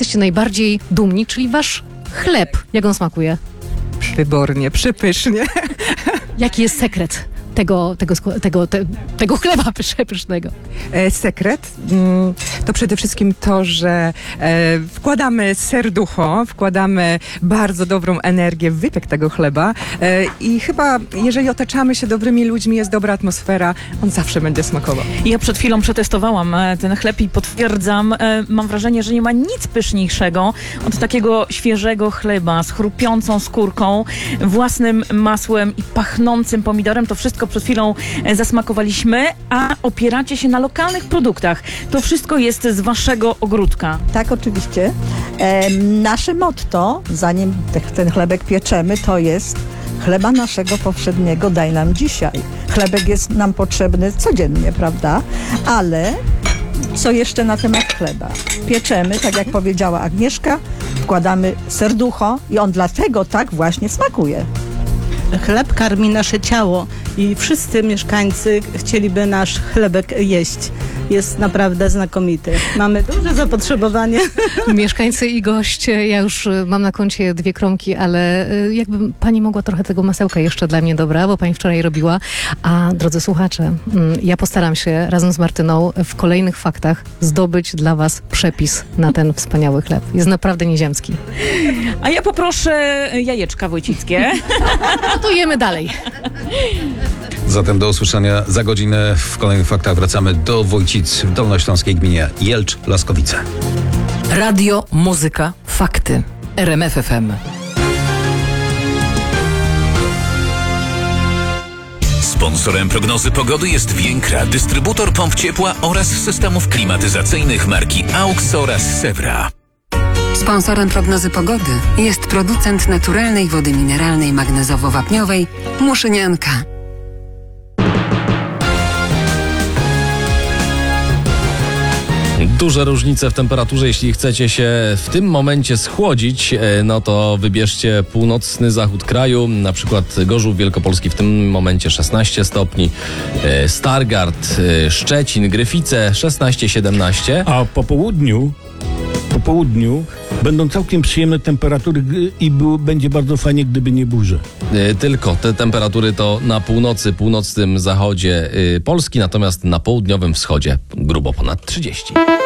jesteście najbardziej dumni, czyli wasz chleb. Jak on smakuje? Wybornie, przepysznie. Jaki jest sekret tego chleba pysznego? Sekret to przede wszystkim to, że wkładamy serducho, wkładamy bardzo dobrą energię w wypiek tego chleba i chyba jeżeli otaczamy się dobrymi ludźmi, jest dobra atmosfera, on zawsze będzie smakował. Ja przed chwilą przetestowałam ten chleb i potwierdzam, mam wrażenie, że nie ma nic pyszniejszego od takiego świeżego chleba z chrupiącą skórką, własnym masłem i pachnącym pomidorem. To wszystko przed chwilą zasmakowaliśmy, a opieracie się na lokalnych produktach. To wszystko jest z waszego ogródka. Tak, oczywiście. Nasze motto, zanim ten chlebek pieczemy, to jest: chleba naszego powszedniego daj nam dzisiaj. Chlebek jest nam potrzebny codziennie, prawda? Ale co jeszcze na temat chleba? Pieczemy, tak jak powiedziała Agnieszka, wkładamy serducho i on dlatego tak właśnie smakuje. Chleb karmi nasze ciało i wszyscy mieszkańcy chcieliby nasz chlebek jeść. Jest naprawdę znakomity. Mamy duże zapotrzebowanie. Mieszkańcy i goście, ja już mam na koncie 2 kromki, ale jakby pani mogła trochę tego masełka jeszcze dla mnie, dobra, bo pani wczoraj robiła. A drodzy słuchacze, ja postaram się razem z Martyną w kolejnych faktach zdobyć dla was przepis na ten wspaniały chleb. Jest naprawdę nieziemski. A ja poproszę jajeczka wojcickie. No to jemy dalej. Zatem do usłyszenia za godzinę. W kolejnych faktach wracamy do Wojcic w dolnośląskiej gminie Jelcz-Laskowice. Radio, muzyka, fakty. RMF FM. Sponsorem prognozy pogody jest Więkra, dystrybutor pomp ciepła oraz systemów klimatyzacyjnych marki AUX oraz Sewra. Sponsorem prognozy pogody jest producent naturalnej wody mineralnej magnezowo-wapniowej Muszynianka. Duże różnice w temperaturze. Jeśli chcecie się w tym momencie schłodzić, no to wybierzcie północny zachód kraju, na przykład Gorzów Wielkopolski w tym momencie 16 stopni, Stargard, Szczecin, Gryfice 16-17. A po południu będą całkiem przyjemne temperatury i będzie bardzo fajnie, gdyby nie burze. Tylko te temperatury to na północy, północnym zachodzie Polski, natomiast na południowym wschodzie grubo ponad 30.